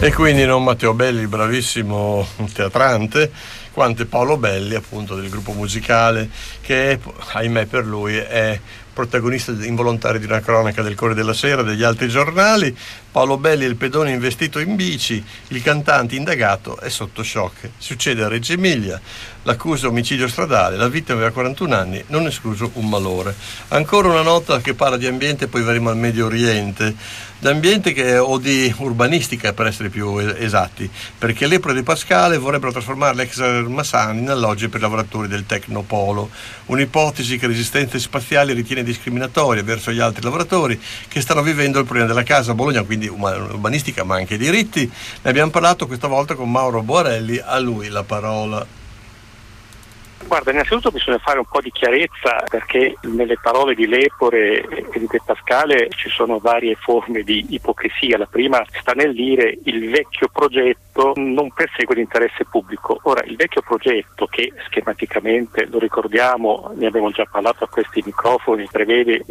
E quindi non Matteo Belli, bravissimo teatrante, quanto Paolo Belli, appunto, del gruppo musicale, che ahimè per lui è protagonista involontario di una cronaca del Corriere della Sera, degli altri giornali. Paolo Belli è il pedone investito in bici, il cantante indagato è sotto shock. Succede a Reggio Emilia, l'accusa omicidio stradale, la vittima aveva 41 anni, non escluso un malore. Ancora una nota che parla di ambiente, poi verremo al Medio Oriente, d'ambiente o di urbanistica per essere più esatti, perché l'Epro di Pascale vorrebbero trasformare l'ex Massani in alloggi per lavoratori del Tecnopolo, un'ipotesi che Resistenze Spaziali ritiene discriminatoria verso gli altri lavoratori che stanno vivendo il problema della casa a Bologna, quindi urbanistica ma anche diritti. Ne abbiamo parlato questa volta con Mauro Boarelli, a lui la parola. Guarda, innanzitutto bisogna fare un po' di chiarezza, perché nelle parole di Lepore e di De Pascale ci sono varie forme di ipocrisia. La prima sta nel dire il vecchio progetto non persegue l'interesse pubblico. Ora, il vecchio progetto, che schematicamente, lo ricordiamo, ne abbiamo già parlato a questi microfoni, prevede